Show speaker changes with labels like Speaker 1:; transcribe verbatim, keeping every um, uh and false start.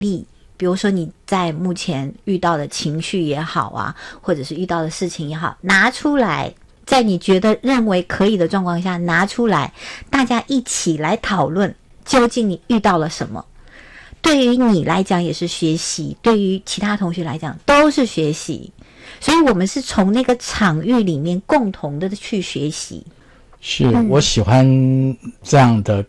Speaker 1: 力，比如说你在目前遇到的情绪也好啊，或者是遇到的事情也好，拿出来，在你觉得认为可以的状况下拿出来，大家一起来讨论究竟你遇到了什么。对于你来讲也是学习，对于其他同学来讲都是学习，所以我们是从那个场域里面共同的去学习。
Speaker 2: 是、嗯、我喜欢这样的